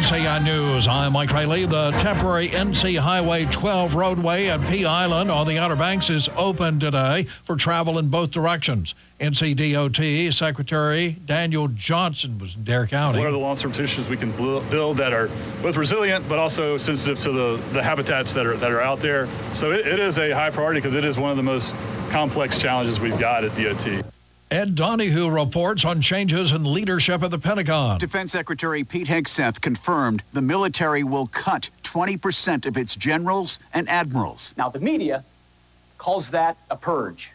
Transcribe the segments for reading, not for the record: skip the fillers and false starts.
NCI News, I'm Mike Riley. The temporary NC Highway 12 roadway at Pea Island on the Outer Banks is open today for travel in both directions. NCDOT Secretary Daniel Johnson was in Dare County. What are the long-term solutions we can build that are both resilient but also sensitive to the habitats that are out there? So it is a high priority because it is one of the most complex challenges we've got at DOT. Ed Donahue reports on changes in leadership at the Pentagon. Defense Secretary Pete Hegseth confirmed the military will cut 20% of its generals and admirals. Now, the media calls that a purge.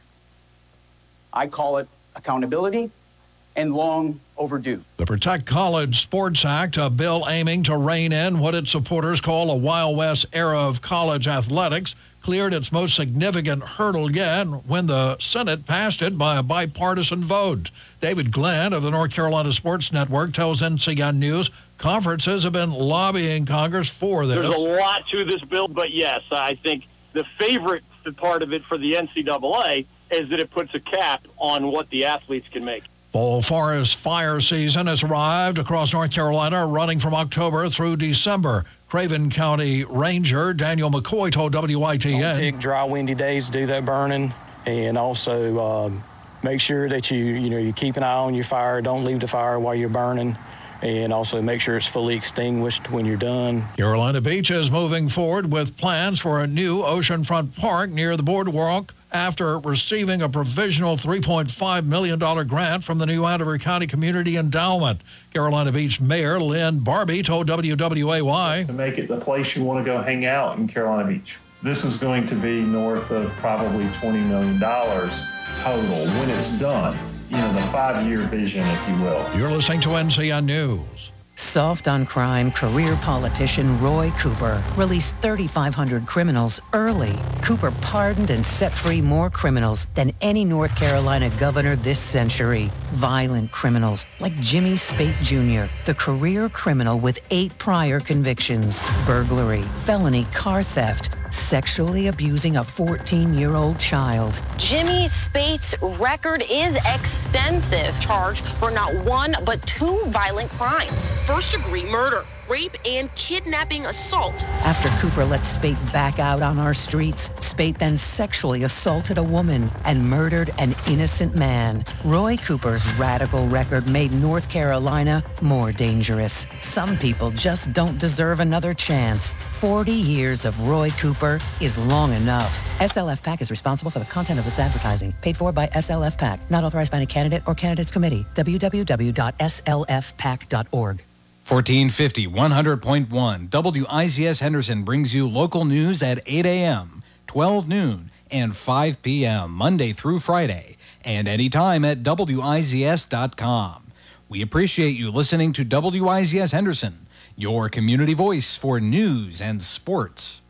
I call it accountability and long overdue. The Protect College Sports Act, a bill aiming to rein in what its supporters call a Wild West era of college athletics, cleared its most significant hurdle yet when the Senate passed it by a bipartisan vote. David Glenn of the North Carolina Sports Network tells NCI News conferences have been lobbying Congress for this. There's a lot to this bill, but yes, I think the favorite part of it for the NCAA is that it puts a cap on what the athletes can make. Fall forest fire season has arrived across North Carolina, running from October through December. Craven County Ranger Daniel McCoy told WITN. Pick dry, windy days to do that burning, and also make sure that you keep an eye on your fire. Don't leave the fire while you're burning, and also make sure it's fully extinguished when you're done. Carolina Beach is moving forward with plans for a new oceanfront park near the boardwalk after receiving a provisional $3.5 million grant from the New Hanover County Community Endowment. Carolina Beach Mayor Lynn Barbie told WWAY. To make it the place you want to go hang out in Carolina Beach. This is going to be north of probably $20 million total when it's done. The 5-year vision, if you will. You're listening to NCI News. Soft on crime career politician Roy Cooper released 3,500 criminals early. Cooper pardoned and set free more criminals than any North Carolina governor this century. Violent criminals like Jimmy Spate Jr., the career criminal with 8 prior convictions: burglary, felony car theft, sexually abusing a 14-year-old child. Jimmy Spate's record is extensive, charged for not one but 2 violent crimes. First-degree murder, rape, and kidnapping assault. After Cooper let Spate back out on our streets, Spate then sexually assaulted a woman and murdered an innocent man. Roy Cooper's radical record made North Carolina more dangerous. Some people just don't deserve another chance. 40 years of Roy Cooper is long enough. SLF PAC is responsible for the content of this advertising. Paid for by SLF PAC. Not authorized by any candidate or candidates committee. www.slfpac.org. 1450 100.1 WICS Henderson brings you local news at 8 a.m., 12 noon, and 5 p.m. Monday through Friday, and anytime at WICS.com. We appreciate you listening to WICS Henderson, your community voice for news and sports.